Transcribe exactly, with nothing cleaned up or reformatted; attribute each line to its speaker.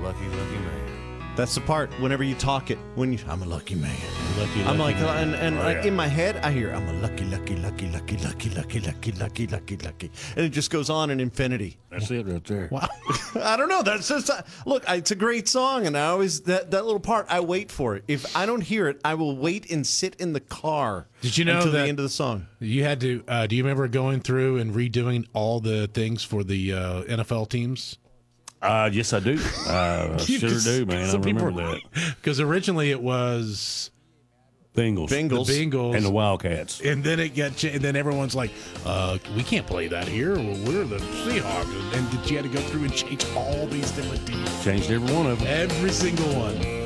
Speaker 1: lucky, lucky man.
Speaker 2: That's the part whenever you talk it. When you, I'm a lucky man.
Speaker 1: Lucky,
Speaker 2: I'm like,
Speaker 1: lucky man.
Speaker 2: and, and
Speaker 1: Oh,
Speaker 2: like
Speaker 1: yeah.
Speaker 2: in my head, I hear, I'm a lucky, lucky, lucky, lucky, lucky, lucky, lucky, lucky, lucky, lucky, and it just goes on in infinity.
Speaker 1: That's it right there.
Speaker 2: Wow. I don't know. That's just uh, look. It's a great song, and I always that that little part. I wait for it. If I don't hear it, I will wait and sit in the car.
Speaker 3: Did you know
Speaker 2: until
Speaker 3: that
Speaker 2: the end of the song?
Speaker 3: You had to. Uh, do you remember going through and redoing all the things for the uh, N F L teams?
Speaker 1: Uh, yes, I do. Uh, I sure do, man. I remember that.
Speaker 3: Because originally it was
Speaker 1: Bengals.
Speaker 2: Bengals.
Speaker 3: the Bengals
Speaker 1: And the Wildcats.
Speaker 3: and then it got, cha- and then everyone's like, uh, "We can't play that here. Well, we're the Seahawks." And, and you had to go through and change all these different teams,
Speaker 1: Changed every one of them.
Speaker 3: every single one.